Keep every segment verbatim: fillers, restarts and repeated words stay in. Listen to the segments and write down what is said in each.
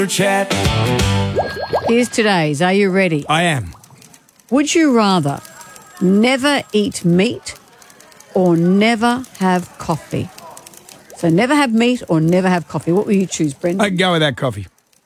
Chat. Here's today's. Are you ready? I am. Would you rather never eat meat or never have coffee? So never have meat or never have coffee. What will you choose, Brendan? I can go without coffee.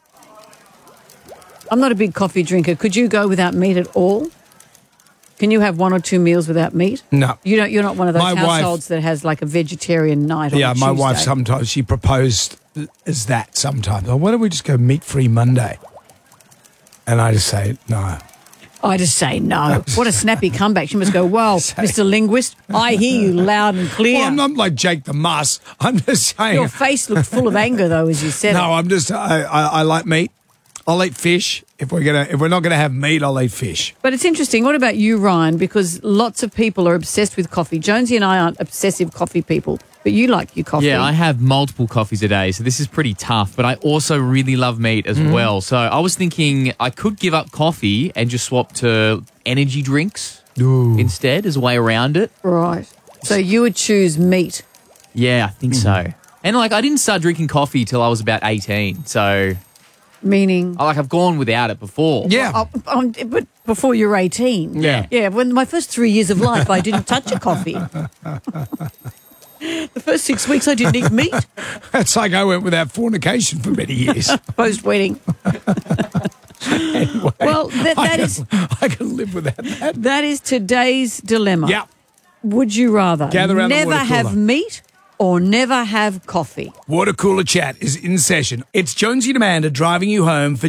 I'm not a big coffee drinker. Could you go without meat at all? Can you have one or two meals without meat? No. You don't. You're not one of those My wife- households that has like a vegetarian night on Yeah, a my wife Tuesday. sometimes, she proposed as that sometimes. Oh, why don't we just go meat-free Monday? And I just say, no. I just say no. What a snappy comeback. She must go, well, Mister Linguist, I hear you loud and clear. Well, I'm not like Jake the Muss. I'm just saying. Your face looked full of anger, though, as you said No, it. I'm just, I, I, I like meat. I'll eat fish. If we're gonna, if we're not gonna have meat, I'll eat fish. But it's interesting. What about you, Ryan? Because lots of people are obsessed with coffee. Jonesy and I aren't obsessive coffee people, but you like your coffee. Yeah, I have multiple coffees a day, so this is pretty tough. But I also really love meat as well. So I was thinking I could give up coffee and just swap to energy drinks Ooh. instead as a way around it. Right. So you would choose meat. Yeah, I think so. And like I didn't start drinking coffee till I was about eighteen, so Meaning, I, like I've gone without it before. Yeah. oh, um, but before you're eighteen. Yeah. Yeah, when my first three years of life, I didn't touch a coffee. The first six weeks, I didn't eat meat It's like I went without fornication for many years. post-wedding. Anyway, Well, that, I that can, is I can live without that. that is today's dilemma. Yeah. Would you rather Gather around the never water cooler. have meat or never have coffee? Water Cooler Chat is in session. It's Jonesy and Amanda driving you home for